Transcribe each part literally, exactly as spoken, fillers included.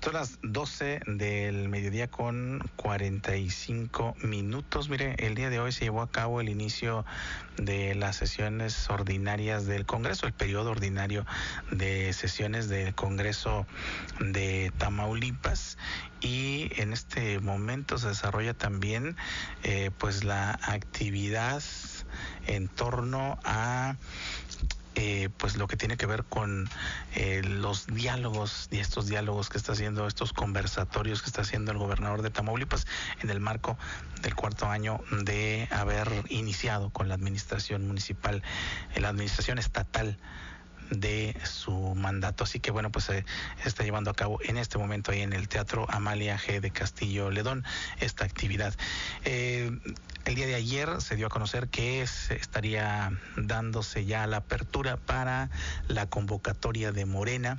Son las doce del mediodía con cuarenta y cinco minutos. Mire, el día de hoy se llevó a cabo el inicio de las sesiones ordinarias del Congreso, el periodo ordinario de sesiones del Congreso de Tamaulipas. Y en este momento se desarrolla también eh, pues la actividad en torno a Eh, pues lo que tiene que ver con eh, los diálogos y estos diálogos que está haciendo, estos conversatorios que está haciendo el gobernador de Tamaulipas en el marco del cuarto año de haber iniciado con la administración municipal, la administración estatal de su mandato. Así que bueno, pues eh, se está llevando a cabo en este momento ahí en el Teatro Amalia G. de Castillo Ledón esta actividad. Eh, el día de ayer se dio a conocer que se estaría dándose ya la apertura para la convocatoria de Morena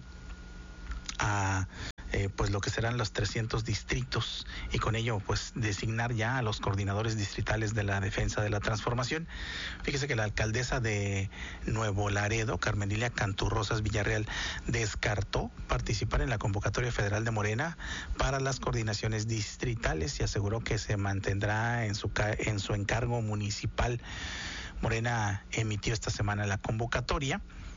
a Eh, pues lo que serán los trescientos distritos y con ello pues designar ya a los coordinadores distritales de la defensa de la transformación. Fíjese que la alcaldesa de Nuevo Laredo, Carmen Lilia Canturrosas Villarreal, descartó participar en la convocatoria federal de Morena para las coordinaciones distritales y aseguró que se mantendrá en su, en su encargo municipal. Morena emitió esta semana la convocatoria.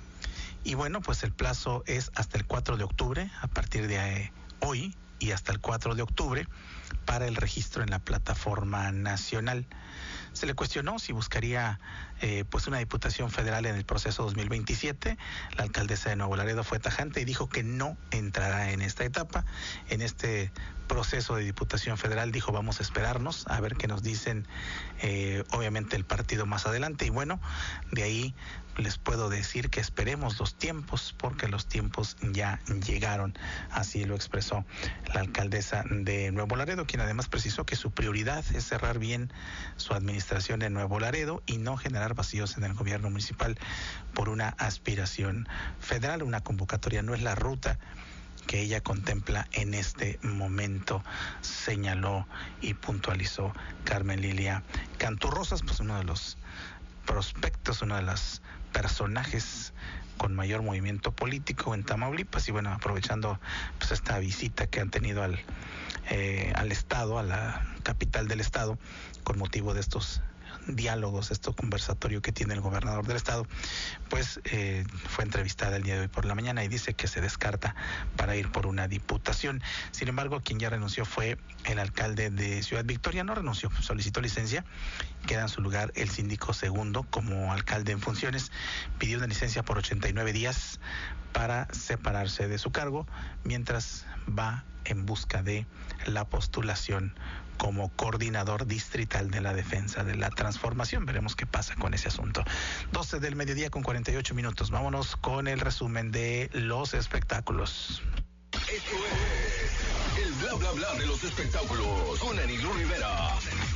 Y bueno, pues el plazo es hasta el cuatro de octubre, a partir de hoy y hasta el cuatro de octubre, para el registro en la plataforma nacional. Se le cuestionó si buscaría eh, pues una diputación federal en el proceso dos mil veintisiete. La alcaldesa de Nuevo Laredo fue tajante y dijo que no entrará en esta etapa. En este proceso de diputación federal dijo vamos a esperarnos a ver qué nos dicen eh, obviamente el partido más adelante. Y bueno, de ahí les puedo decir que esperemos los tiempos porque los tiempos ya llegaron. Así lo expresó la alcaldesa de Nuevo Laredo, quien además precisó que su prioridad es cerrar bien su administración en Nuevo Laredo y no generar vacíos en el gobierno municipal por una aspiración federal. Una convocatoria no es la ruta que ella contempla en este momento, señaló y puntualizó Carmen Lilia Canturrosas, pues uno de los prospectos, uno de los personajes con mayor movimiento político en Tamaulipas. Y bueno, aprovechando pues esta visita que han tenido al eh, al estado, a la capital del estado, con motivo de estos diálogos, este conversatorio que tiene el gobernador del estado, pues eh, fue entrevistada el día de hoy por la mañana y dice que se descarta para ir por una diputación. Sin embargo, quien ya renunció fue el alcalde de Ciudad Victoria. No renunció, solicitó licencia, queda en su lugar el síndico segundo como alcalde en funciones, pidió una licencia por ochenta y nueve días para separarse de su cargo, mientras va en busca de la postulación como coordinador distrital de la defensa de la transformación. Veremos qué pasa con ese asunto. doce del mediodía con cuarenta y ocho minutos. Vámonos con el resumen de los espectáculos. Esto es el bla bla bla de los espectáculos con Anilú Rivera.